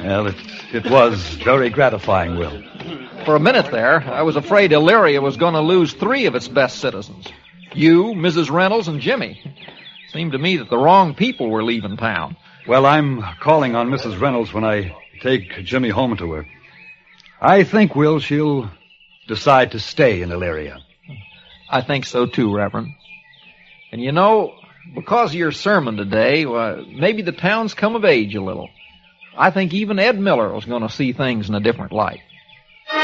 Well, it was very gratifying, Will. For a minute there, I was afraid Elyria was going to lose 3 of its best citizens. You, Mrs. Reynolds, and Jimmy. Seemed to me that the wrong people were leaving town. Well, I'm calling on Mrs. Reynolds when I take Jimmy home to her. I think, Will, she'll decide to stay in Elyria. I think so, too, Reverend. And you know, because of your sermon today, maybe the town's come of age a little. I think even Ed Miller was going to see things in a different light.